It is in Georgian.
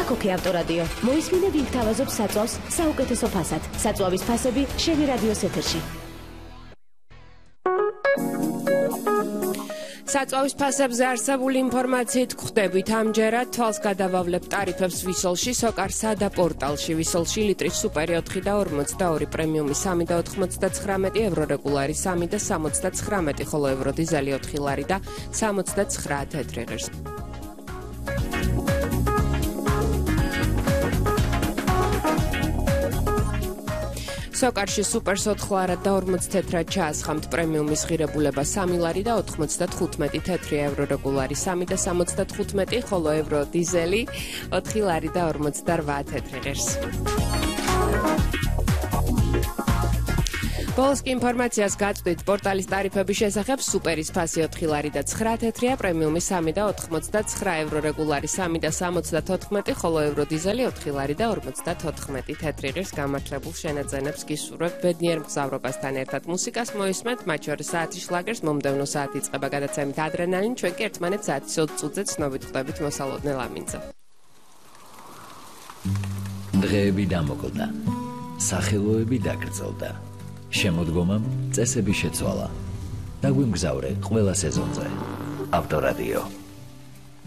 აქ-ოქი ავტორადიო. მოისმინე ვინ გთავაზობს საწვავს საუკეთესო ფასად. საწვავის ფასები შენი რადიოს ეთერში. საწვავის ფასებზე არსებული ინფორმაციით გვხვდებით. ამჯერად თვალს გადავავლებთ ტარიფებს ვისოლში, სოკარსა და პორტალში. ვისოლში ლიტრის სუპერი 4 და 42, პრემიუმი 3 და 99 евро, რეგულარი 3 და 79, ხოლო евро დიზელი 4 ლარი და 79 თეთრი ღირს. სოკარში სუპერს 4 ლარად და 40 თეთრად ჩაასხამთ, პრემიუმის ღირებულება 3 ლარი და 95 თეთრი евро, რეგულარი 3 და 75, ხოლო евро დიზელი 4 ლარი და 48 თეთრი ღირს. ბოლოს კი ინფორმაციას გაწვდით პორტალის ტარიფების შესახებ. სუპერის ფასი 4 ლარი და 9 თეთრია, პრემიუმი 3 და 89 евро, რეგულარი 3 და 74, ხოლო евро დიზელი 4 ლარი და 54 თეთრი ღირს. გამართლებულ შენაძენებს გისურვებთ ბედნიერ მგზავრობასთან ერთად. მუსიკას მოისმენთ, მათ შორის საათის შლაგერს. მომდევნო საათი იწყება გადაცემით ადრენალინი. ჩვენ კი ერთმანეთს 10 წუთზე ცნობით ხვდებით მოსალოდნე ლამინზე. დღეები დამოკლდა. სახელოები დაგრძელდა. შემოდგომამ წესები შეცვალა. დაგვიმგზავრე ყველა სეზონზე. ავტორადიო.